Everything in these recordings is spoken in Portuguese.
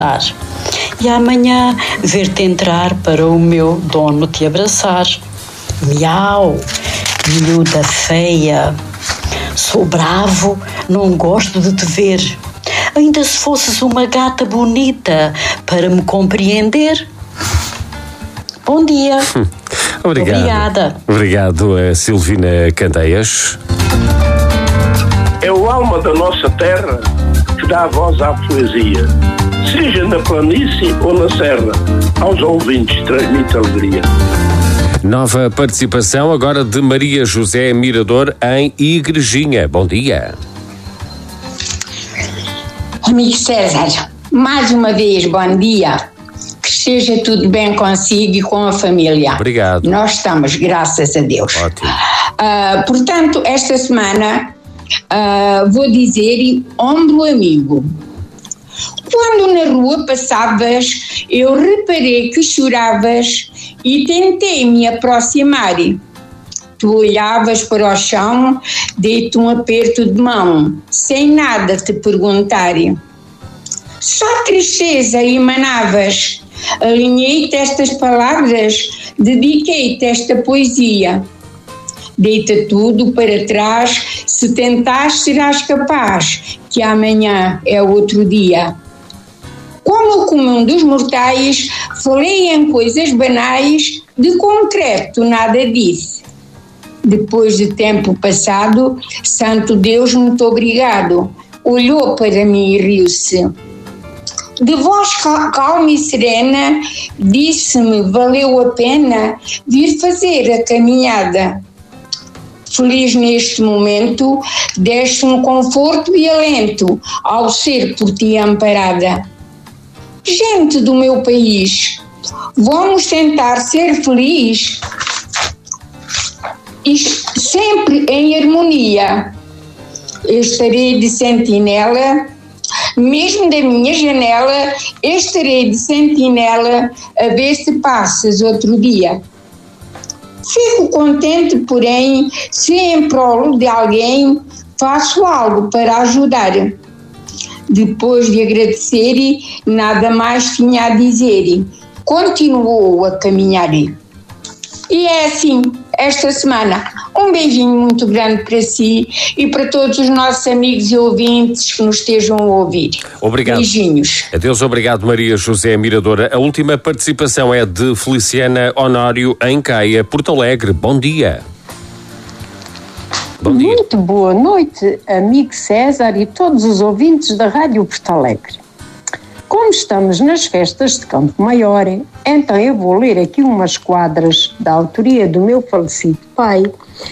E amanhã ver-te entrar para o meu dono te abraçar. Miau, miúda feia, sou bravo, não gosto de te ver. Ainda se fosses uma gata bonita para me compreender. Bom dia. Obrigada. Obrigado, Silvina Candeias. É o alma da nossa terra que dá voz à poesia. Seja na planície ou na serra, aos ouvintes transmite alegria. Nova participação agora de Maria José Mirador em Igrejinha. Bom dia. Amigo César, mais uma vez, bom dia. Que esteja tudo bem consigo e com a família. Obrigado. Nós estamos, graças a Deus. Ótimo. Portanto, esta semana vou dizer ombro amigo. Quando na rua passavas, eu reparei que choravas e tentei me aproximar. Tu olhavas para o chão, dei-te um aperto de mão, sem nada te perguntar. Só tristeza emanavas. Alinhei-te estas palavras, dediquei-te esta poesia. Deita tudo para trás, se tentares serás capaz, que amanhã é outro dia. Como o comum dos mortais, falei em coisas banais, de concreto nada disse. Depois de tempo passado, santo Deus, muito obrigado, olhou para mim e riu-se. De voz calma e serena, disse-me, valeu a pena vir fazer a caminhada. Feliz neste momento, deste-me conforto e alento ao ser por ti amparada. Gente do meu país, vamos tentar ser felizes e sempre em harmonia. Eu estarei de sentinela, mesmo da minha janela, estarei de sentinela a ver se passas outro dia. Fico contente, porém, se em prol de alguém faço algo para ajudar. Depois de agradecer, nada mais tinha a dizer. Continuou a caminhar. E é assim, esta semana. Um beijinho muito grande para si e para todos os nossos amigos e ouvintes que nos estejam a ouvir. Obrigado. Beijinhos. Adeus, obrigado, Maria José Miradora. A última participação é de Feliciana Honório em Caia, Porto Alegre. Bom dia. Bom dia. Muito boa noite, amigo César e todos os ouvintes da Rádio Porto Alegre. Como estamos nas festas de Campo Maior, então eu vou ler aqui umas quadras da autoria do meu falecido pai.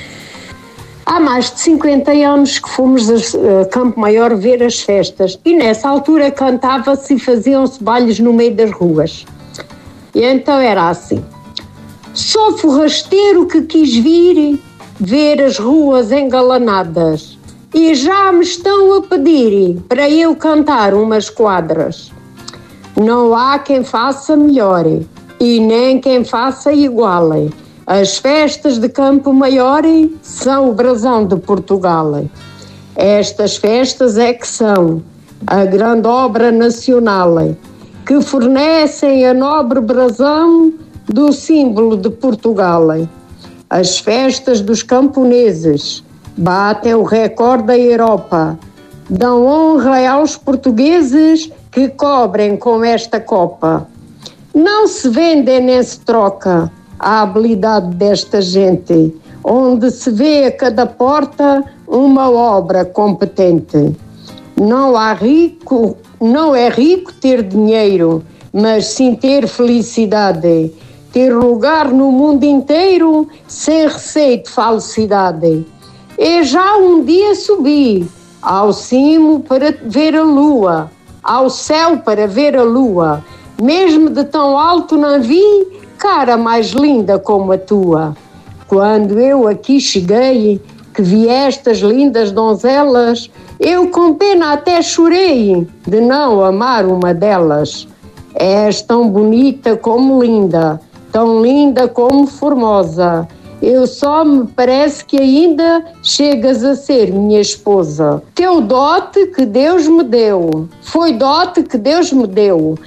Há mais de 50 anos que fomos a Campo Maior ver as festas e nessa altura cantava-se e faziam-se bailes no meio das ruas. E então era assim: sou forrasteiro que quis vir ver as ruas engalanadas e já me estão a pedir para eu cantar umas quadras. Não há quem faça melhor e nem quem faça igual. As festas de Campo Maior são o brasão de Portugal. Estas festas é que são a grande obra nacional, que fornecem a nobre brasão do símbolo de Portugal. As festas dos camponeses batem o recorde da Europa, dão honra aos portugueses que cobrem com esta copa. Não se vende nem se troca a habilidade desta gente, onde se vê a cada porta uma obra competente. Não é rico ter dinheiro, mas sim ter felicidade, ter lugar no mundo inteiro sem receio de falsidade. Eu já um dia subi ao cimo para ver a lua, ao céu para ver a lua, mesmo de tão alto não vi cara mais linda como a tua. Quando eu aqui cheguei, que vi estas lindas donzelas, eu com pena até chorei de não amar uma delas. És tão bonita como linda, tão linda como formosa. Eu só me parece que ainda chegas a ser minha esposa. Teu dote que Deus me deu, foi dote que Deus me deu.